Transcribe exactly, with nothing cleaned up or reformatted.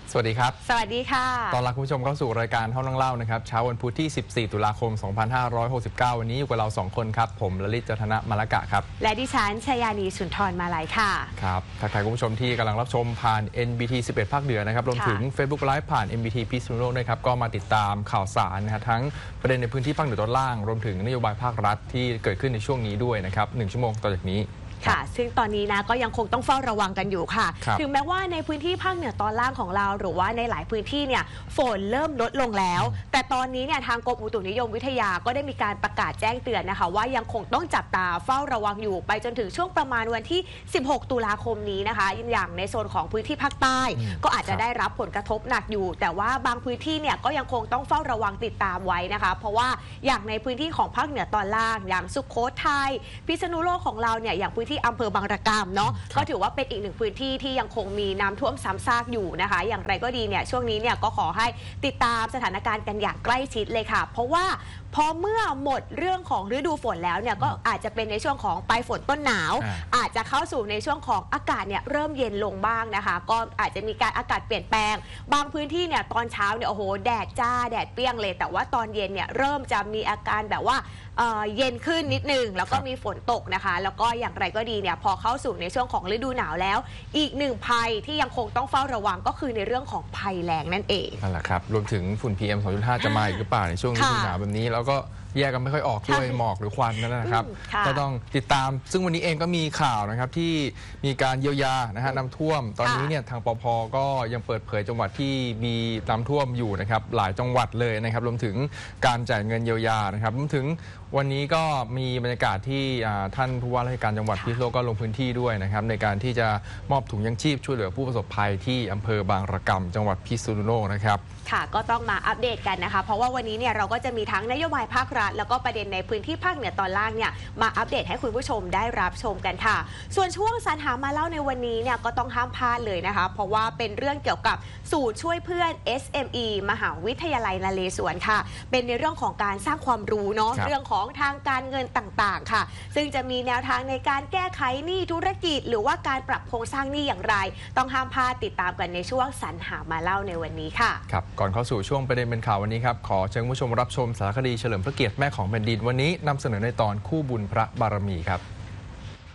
สวัสดีครับสวัสดีค่ะตอนรับคุณผู้ชมเข้าสู่รายการห้องนั่งเล่านะครับเช้าวันพุธที่สิบสี่ตุลาคมสองพันห้าร้อยหกสิบเก้าวันนี้อยู่กับเราสองคนครับผมลลิตจันทนะมะละกะครับและดิฉันชยานีสุนทรมาลัยค่ะครับทักทายคุณผู้ชมที่กำลังรับชมผ่าน เอ็น บี ที สิบเอ็ด ภาคเหนือนะครับรวมถึง Facebook Live ผ่าน เอ็น บี ที พิษณุโลกด้วยครับก็มาติดตามข่าวสารนะฮะทั้งประเด็นในพื้นที่ภาคเหนือตอนล่างรวมถึงนโยบายภาครัฐที่เกิดขึ้นในช่วงนี้ด้วยนะครับหนึ่งชั่วโมงต่อจากนี้ค่ะซึ่งตอนนี้นะก็ยังคงต้องเฝ้าระวังกันอยู่ค่ะถึงแม้ว่าในพื้นที่ภาคเหนือตอนล่างของเราหรือว่าในหลายพื้นที่เนี่ยฝนเริ่มลดลงแล้วแต่ตอนนี้เนี่ยทางกรมอุตุนิยมวิทยาก็ได้มีการประกาศแจ้งเตือนนะคะว่ายังคงต้องจับตาเฝ้าระวังอยู่ไปจนถึงช่วงประมาณวันที่สิบหกตุลาคมนี้นะคะอย่างในโซนของพื้นที่ภาคใต้ก็อาจจะได้รับผลกระทบหนักอยู่แต่ว่าบางพื้นที่เนี่ยก็ยังคงต้องเฝ้าระวังติดตามไว้นะคะเพราะว่าอย่างในพื้นที่ของภาคเหนือตอนล่างอย่างสุโขทัยพิษณุโลกของเราเนี่ยอย่างพื้นที่อำเภอบางระเนาะก็ถือว่าเป็นอีกหนึ่งพื้นที่ที่ยังคงมีน้ำท่วมซ้ำซากอยู่นะคะอย่างไรก็ดีเนี่ยช่วงนี้เนี่ยก็ขอให้ติดตามสถานการณ์กันอย่างใกล้ชิดเลยค่ะเพราะว่าพอเมื่อหมดเรื่องของฤดูฝนแล้วเนี่ยก็อาจจะเป็นในช่วงของปลายฝนต้นหนาวอาจจะเข้าสู่ในช่วงของอากาศเนี่ยเริ่มเย็นลงบ้างนะคะก็อาจจะมีการอากาศเปลี่ยนแปลงบางพื้นที่เนี่ยตอนเช้าเนี่ยโอ้โหแดดจ้าแดดเปรี้ยงเลยแต่ว่าตอนเย็นเนี่ยเริ่มจะมีอาการแบบว่าเย็นขึ้นนิดนึงแล้วก็มีฝนตกนะคะแล้วก็อย่างไรก็ดีเนี่ยพอเข้าสู่ในช่วงของฤดูหนาวแล้วอีกหนึ่งภัยที่ยังคงต้องเฝ้าระวังก็คือในเรื่องของภัยแล้งนั่นเองนั่นแหละครับรวมถึงฝุ่น พี เอ็ม สองจุดห้า จะมาอีกหรือเปล่าในช่วงฤดูหนาวแบบนี้แล้วก็แยกกันไม่ค่อยออกด้วยหมอกหรือควันนั่นนะครับก็ต้องติดตามซึ่งวันนี้เองก็มีข่าวนะครับที่มีการเยียวยานะฮะน้ำท่วมตอนนี้เนี่ยทางปภ.ก็ยังเปิดเผยจังหวัดที่มีน้ำท่วมอยู่นะครับหลายจังหวัดเลยนะครับรวมถึงการจ่ายเงินเยียวยานะครับรวมถึงวันนี้ก็มีบรรยากาศที่ท่านผู้ว่าราชการจังหวัดพิษณุโลกก็ลงพื้นที่ด้วยนะครับในการที่จะมอบถุงยังชีพช่วยเหลือผู้ประสบภัยที่อำเภอบางระกำจังหวัดพิษณุโลกนะครับค่ะก็ต้องมาอัปเดตกันนะคะเพราะว่าวันนี้เนี่ยเราก็จะมีทั้งนโยบายภาครัฐแล้วก็ประเด็นในพื้นที่ภาคเหนือตอนล่างเนี่ยมาอัปเดตให้คุณผู้ชมได้รับชมกันค่ะส่วนช่วงสรรหามาเล่าในวันนี้เนี่ยก็ต้องห้ามพลาดเลยนะคะเพราะว่าเป็นเรื่องเกี่ยวกับสูตรช่วยเพื่อน เอส เอ็ม อี มหาวิทยาลัยนเรศวรค่ะเป็นในเรื่องของการสร้างความรู้เนาะเรื่องของทางการเงินต่างๆค่ะซึ่งจะมีแนวทางในการแก้ไขหนี้ธุรกิจหรือว่าการปรับโครงสร้างหนี้อย่างไรต้องห้ามพลาดติดตามกันในช่วงสรรหามาเล่าในวันนี้ค่ะครับก่อนเข้าสู่ช่วงประเด็นเป็นข่าววันนี้ครับขอเชิญผู้ชมรับชมสารคดีเฉลิมพระเกียรติแม่ของแผ่นดินวันนี้นำเสนอในตอนคู่บุญพระบารมีครับ